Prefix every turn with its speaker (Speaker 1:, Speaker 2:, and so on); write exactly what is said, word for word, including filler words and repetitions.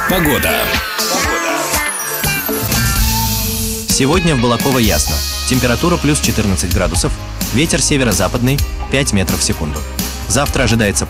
Speaker 1: Погода.
Speaker 2: Сегодня в Балаково ясно. Температура плюс четырнадцать градусов. Ветер северо-западный пять метров в секунду. Завтра ожидается